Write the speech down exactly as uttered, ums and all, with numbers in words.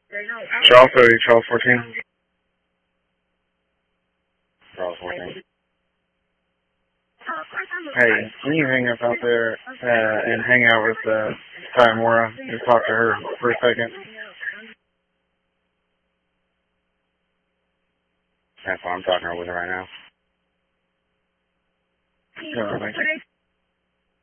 Charles thirty, Charles fourteen. Charles fourteen. Hey, can you hang up out there uh, and hang out with uh, Tymora and talk to her for a second? That's why I'm talking with her right now. Yeah,